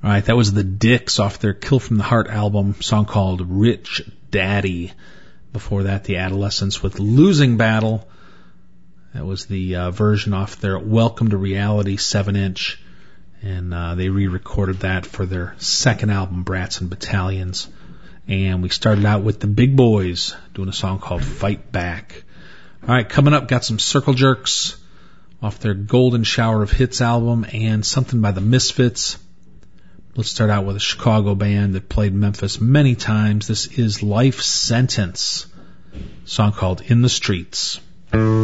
All right, that was the Dicks off their Kill from the Heart album, song called Rich Daddy. Before that, the Adolescents with Losing Battle. That was the version off their Welcome to Reality 7-inch. And they re-recorded that for their second album, Brats and Battalions. And we started out with the Big Boys doing a song called Fight Back. All right, coming up, got some Circle Jerks off their Golden Shower of Hits album and something by the Misfits. Let's start out with a Chicago band that played Memphis many times. This is Life Sentence, a song called In the Streets.